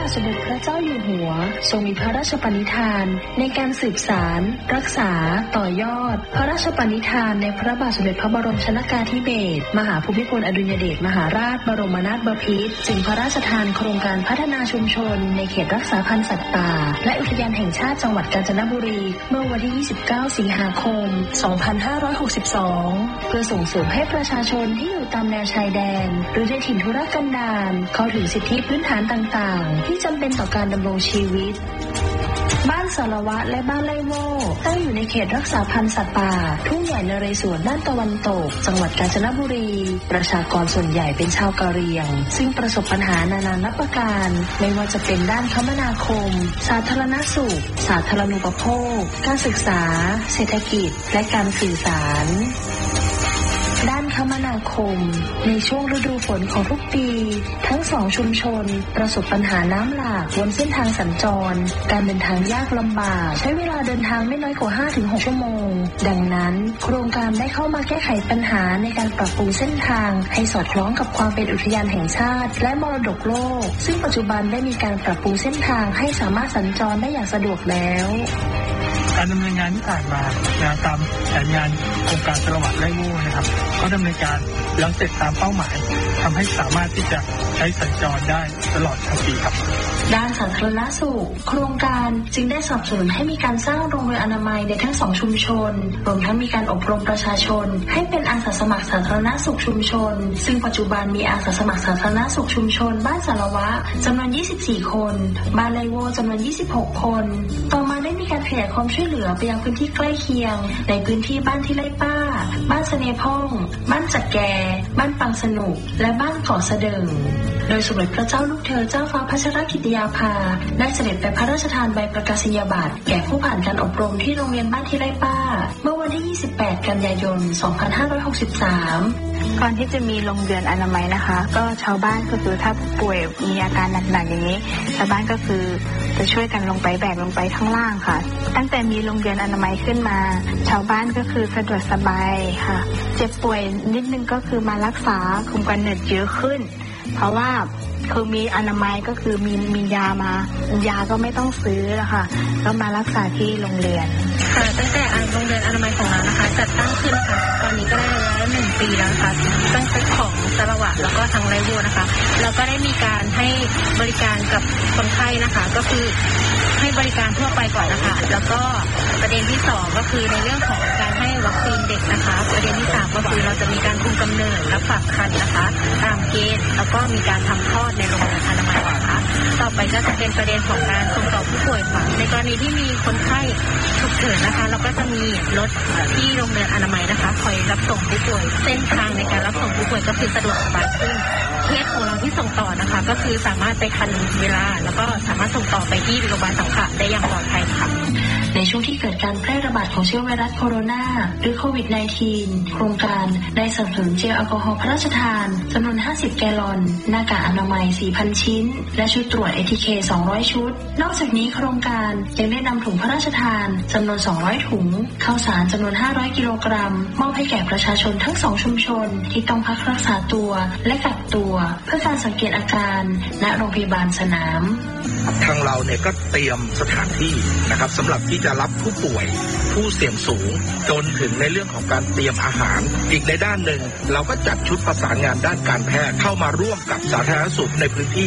าทสมเด็จพระเจ้าอยู่หัวทรงมีพระราชปณิธานในการสืบสานรักษาต่อยอดพระราชปณิธานในพระบาทสมเด็จพระบรมชนกาธิเบศรมหาภูมิพลอดุลยเดชมหาราชบรมนาถบพิตรจึงพระราชทานโครงการพัฒนาชุมชนในเขตรักษาพันธุ์สัตว์ป่าและอุทยานแห่งชาติจังหวัดกาญจนบุรีเมื่อวันที่ 29 สิงหาคม 2562 เพื่อส่งเสริมให้ประชาชนที่อยู่ตามแนวชายแดนหรือในถิ่นทุรกันดารเข้าถึงสิทธิพื้นฐานต่างๆที่จำเป็นต่อการดำรงชีวิตบ้านสารวะและบ้านไร่โว่ตั้งอยู่ในเขตรักษาพันธุ์สัตว์ป่าทุ่งใหญ่นเรศวรด้านตะวันตกจังหวัดกาญจนบุรีประชากรส่วนใหญ่เป็นชาวกะเหรี่ยงซึ่งประสบปัญหานานานับประการไม่ว่าจะเป็นด้านคมนาคมสาธารณสุขสาธารณูปโภคการศึกษาเศรษฐกิจและการสื่อสารด้านคมนาคมในช่วงฤดูฝนของทุกปีทั้งสองชุมชนประสบปัญหาน้ำหลากบนเส้นทางสัญจรการเดินทางยากลำบากใช้เวลาเดินทางไม่น้อยกว่า 5-6 ชั่วโมงดังนั้นโครงการได้เข้ามาแก้ไขปัญหาในการปรับปรุงเส้นทางให้สอดคล้องกับความเป็นอุทยานแห่งชาติและมรดกโลกซึ่งปัจจุบันได้มีการปรับปรุงเส้นทางให้สามารถสัญจรได้อย่างสะดวกแล้วการดำเนินงานที่ผ่านมาตามแผนงานโครงการสารวัตรไร่โว่นะครับก็ดำเนินการแล้วเสร็จตามเป้าหมายทำให้สามารถที่จะใช้สัญจรได้ตลอดทั้งปีครับด้านสาธารณสุขโครงการจึงได้สนับสนุนให้มีการสร้างโรงเรียนอนามัยในทั้งสองชุมชนรวมทั้งมีการอบรมประชาชนให้เป็นอาสาสมัครสาธารณสุขชุมชนซึ่งปัจจุบันมีอาสาสมัครสาธารณสุขชุมชนบ้านสารวะจำนวน24คนบ้านไร่โว่จำนวน26คนต่อมาได้มีการขยายความช่วยเหลือไปยังพื้นที่ใกล้เคียงในพื้นที่บ้านที่ไร่ป้าบ้านเสน่ห์พ่องบ้านจักแกบ้านปังสนุกและบ้านเกาะเสดิงโดยสมเด็จพระเจ้าลูกเธอเจ้าฟ้าพัชรกิติยาภาได้เสด็จไปพระราชทานใบประกาศนียบัตรแก่ผู้ผ่านการอบรมที่โรงเรียนบ้านที่ไร่ป้าเมื่อวันที่28กันยายน2563 ก่อนที่จะมีโรงเรียนอนามัยนะคะก็ชาวบ้านก็คือถ้าผู้ป่วยมีอาการหนักๆอย่างนี้ชาวบ้านก็คือจะช่วยกันลงไปแบกลงไปข้างล่างค่ะตั้งแต่มีโรงเรียนอนามัยขึ้นมาชาวบ้านก็คือสะดวกสบายค่ะเจ็บป่วยนิดนึงก็คือมารักษาคุมกันเนิดเยอะขึ้นเพราะว่าคือมีอนามัยก็คือมียายาก็ไม่ต้องซื้อแล้วค่ะก็มารักษาที่โรงเรียนค่ะตั้งแต่โรงเรียนอนามัยของเรานะคะจัดตั้งขึ้นค่ะตอนนี้ก็ได้แล้ว1 ปีแล้วค่ะตั้งแต่ของสารวัตรแล้วก็ทางไร่โว่นะคะเราก็ได้มีการให้บริการกับคนไข้นะคะก็คือให้บริการทั่วไปก่อนนะคะแล้วก็ประเด็นที่2ก็คือในเรื่องของการให้วัคซีนเด็กนะคะประเด็นที่3ก็คือเราจะมีการคุมกำเนิดและฝากครรภ์นะคะตามเกณฑ์แล้วก็มีการทำคลอดในโรงเรียนอนามัยนะคะต่อไปก็จะเป็นประเด็นของการส่งต่อผู้ป่วยค่ะในกรณีที่มีคนไข้ฉุกเฉินนะคะเราก็จะมีรถที่โรงเรียนอนามัยนะคะคอยรับส่งผู้ป่วยเส้นทางในการรับส่งผู้ป่วยก็คือสะดวกสบายขึ้นเคสของเราที่ส่งต่อนะคะก็คือสามารถไปทันเวลาแล้วก็สามารถส่งต่อไปที่โรงพยาบาลสังขะได้อย่างปลอดภัยค่ะในช่วงที่เกิดการแพร่ระบาดของเชื้อไวรัสโคโรนาหรือโควิด -19 โครงการได้สนับสนุนเจลแอลกอฮอล์พระราชทานจำนวน50 แกลลอนหน้ากากอนามัย 4,000 ชิ้นและชุดตรวจ ATK 200 ชุดนอกจากนี้โครงการยังได้นำถุงพระราชทานจำนวน200 ถุงข้าวสารจำนวน500 กิโลกรัมมอบให้แก่ประชาชนทั้ง2ชุมชนที่ต้องพักรักษาตัวและกักตัวเพื่อการสังเกตอาการณโรงพยาบาลสนามทางเราเนี่ยก็เตรียมสถานที่นะครับสำหรับที่จะรับผู้ป่วยผู้เสี่ยงสูงจนถึงในเรื่องของการเตรียมอาหารอีกในด้านหนึ่งเราก็จัดชุดประสานงานด้านการแพทย์เข้ามาร่วมกับสาธารณสุขในพื้นที่